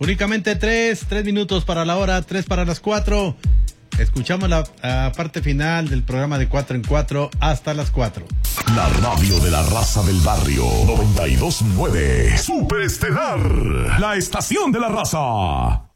Únicamente tres minutos para la hora, 3 para las 4. Escuchamos la parte final del programa de 4 en 4 hasta las 4. La radio de la raza del barrio 92.9 Superestelar, la estación de la raza.